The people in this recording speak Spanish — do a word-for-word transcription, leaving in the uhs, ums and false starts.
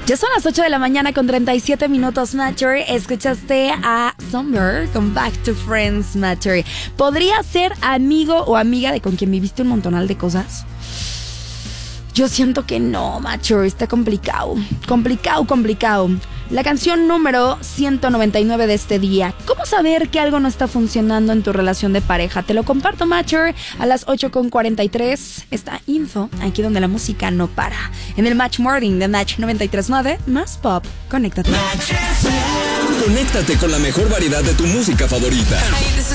Ya son las ocho de la mañana con treinta y siete minutos, Matter. Escuchaste a Summer con Back to Friends, Matter. ¿Podría ser amigo o amiga de con quien viviste un montonal de cosas? Yo siento que no, Matter. Está complicado. Complicado, complicado. La canción número ciento noventa y nueve de este día. ¿Cómo saber que algo no está funcionando en tu relación de pareja? Te lo comparto, Matcher. A las ocho con cuarenta y tres está Info, aquí donde la música no para. En el Match Morning de Match noventa y tres punto nueve, más pop. Conéctate. Conéctate con la mejor variedad de tu música favorita.